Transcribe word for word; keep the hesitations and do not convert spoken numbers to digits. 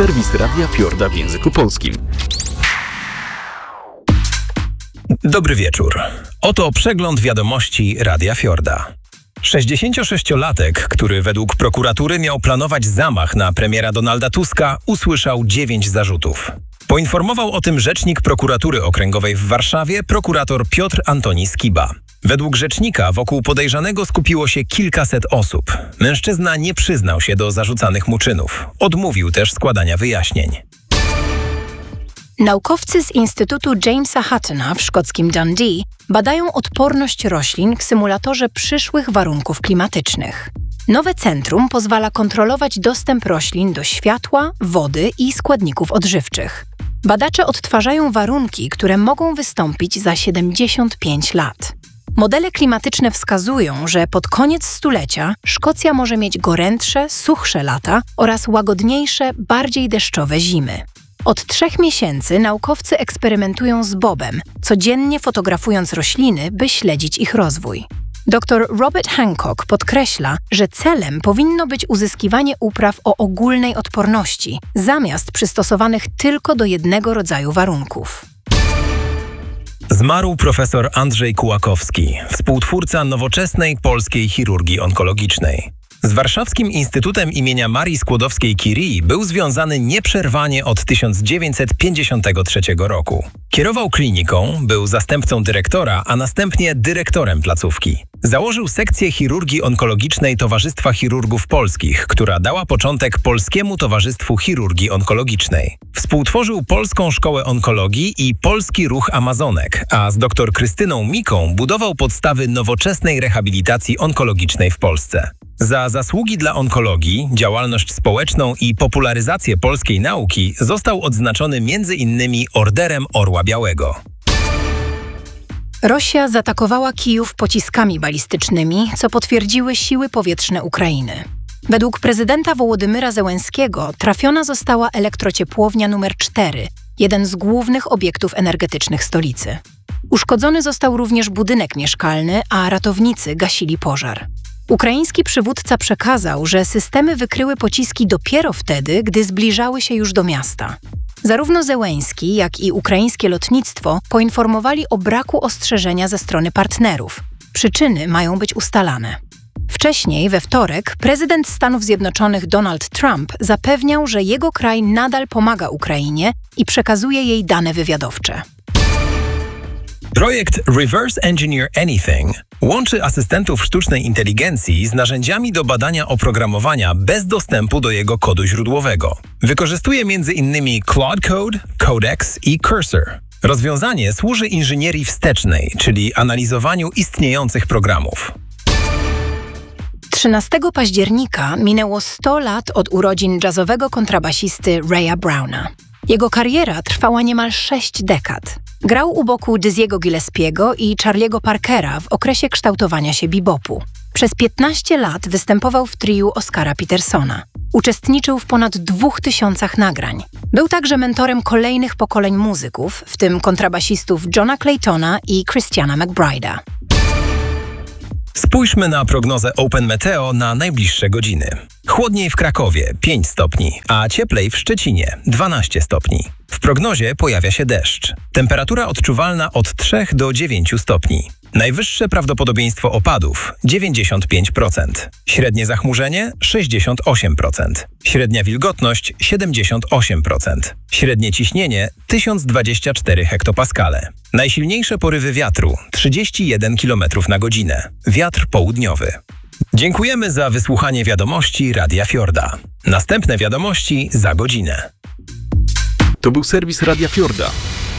serwis Radia Fiorda w języku polskim. Dobry wieczór. Oto przegląd wiadomości Radia Fiorda. sześćdziesięciosześciolatek, który według prokuratury miał planować zamach na premiera Donalda Tuska, usłyszał dziewięć zarzutów. Poinformował o tym rzecznik prokuratury okręgowej w Warszawie, prokurator Piotr Antoni Skiba. Według rzecznika wokół podejrzanego skupiło się kilkaset osób. Mężczyzna nie przyznał się do zarzucanych mu czynów. Odmówił też składania wyjaśnień. Naukowcy z Instytutu Jamesa Huttona w szkockim Dundee badają odporność roślin w symulatorze przyszłych warunków klimatycznych. Nowe centrum pozwala kontrolować dostęp roślin do światła, wody i składników odżywczych. Badacze odtwarzają warunki, które mogą wystąpić za siedemdziesiąt pięć lat. Modele klimatyczne wskazują, że pod koniec stulecia Szkocja może mieć gorętsze, suchsze lata oraz łagodniejsze, bardziej deszczowe zimy. Od trzech miesięcy naukowcy eksperymentują z bobem, codziennie fotografując rośliny, by śledzić ich rozwój. Doktor Robert Hancock podkreśla, że celem powinno być uzyskiwanie upraw o ogólnej odporności, zamiast przystosowanych tylko do jednego rodzaju warunków. Zmarł profesor Andrzej Kułakowski, współtwórca nowoczesnej polskiej chirurgii onkologicznej. Z Warszawskim Instytutem imienia Marii Skłodowskiej-Curie był związany nieprzerwanie od tysiąc dziewięćset pięćdziesiątego trzeciego roku. Kierował kliniką, był zastępcą dyrektora, a następnie dyrektorem placówki. Założył sekcję chirurgii onkologicznej Towarzystwa Chirurgów Polskich, która dała początek Polskiemu Towarzystwu Chirurgii Onkologicznej. Współtworzył Polską Szkołę Onkologii i Polski Ruch Amazonek, a z dr Krystyną Miką budował podstawy nowoczesnej rehabilitacji onkologicznej w Polsce. Za zasługi dla onkologii, działalność społeczną i popularyzację polskiej nauki został odznaczony między innymi Orderem Orła Białego. Rosja zaatakowała Kijów pociskami balistycznymi, co potwierdziły siły powietrzne Ukrainy. Według prezydenta Wołodymyra Zełenskiego trafiona została elektrociepłownia numer cztery, jeden z głównych obiektów energetycznych stolicy. Uszkodzony został również budynek mieszkalny, a ratownicy gasili pożar. Ukraiński przywódca przekazał, że systemy wykryły pociski dopiero wtedy, gdy zbliżały się już do miasta. Zarówno Zełenski, jak i ukraińskie lotnictwo poinformowali o braku ostrzeżenia ze strony partnerów. Przyczyny mają być ustalane. Wcześniej, we wtorek, prezydent Stanów Zjednoczonych Donald Trump zapewniał, że jego kraj nadal pomaga Ukrainie i przekazuje jej dane wywiadowcze. Projekt Reverse Engineer Anything łączy asystentów sztucznej inteligencji z narzędziami do badania oprogramowania bez dostępu do jego kodu źródłowego. Wykorzystuje między innymi Claude Code, Codex i Cursor. Rozwiązanie służy inżynierii wstecznej, czyli analizowaniu istniejących programów. trzynastego października minęło sto lat od urodzin jazzowego kontrabasisty Raya Browna. Jego kariera trwała niemal sześć dekad. Grał u boku Dizzy'ego Gillespiego i Charlie'ego Parkera w okresie kształtowania się bebopu. Przez piętnaście lat występował w triu Oscara Petersona. Uczestniczył w ponad dwóch tysiącach nagrań. Był także mentorem kolejnych pokoleń muzyków, w tym kontrabasistów Johna Claytona i Christiana McBride'a. Spójrzmy na prognozę Open Meteo na najbliższe godziny. Chłodniej w Krakowie pięć stopni, a cieplej w Szczecinie dwanaście stopni. W prognozie pojawia się deszcz. Temperatura odczuwalna od trzech do dziewięciu stopni. Najwyższe prawdopodobieństwo opadów dziewięćdziesiąt pięć procent. Średnie zachmurzenie sześćdziesiąt osiem procent. Średnia wilgotność siedemdziesiąt osiem procent. Średnie ciśnienie tysiąc dwadzieścia cztery hektopaskale. Najsilniejsze porywy wiatru trzydzieści jeden kilometrów na godzinę. Wiatr południowy. Dziękujemy za wysłuchanie wiadomości Radia Fiorda. Następne wiadomości za godzinę. To był serwis Radia Fiorda.